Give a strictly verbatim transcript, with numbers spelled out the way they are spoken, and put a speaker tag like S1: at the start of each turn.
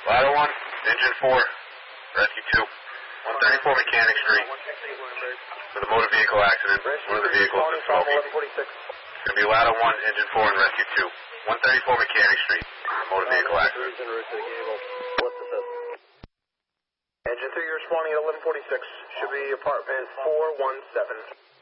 S1: Ladder one, engine four, rescue two. one thirty-four Mechanic Street. For the motor vehicle accident, one of the vehicles is smoking. It's going to be ladder one, engine four, and rescue two. one thirty-four Mechanic Street. Motor vehicle accident.
S2: Engine three, you're responding at eleven forty-six. Should be apartment four one seven.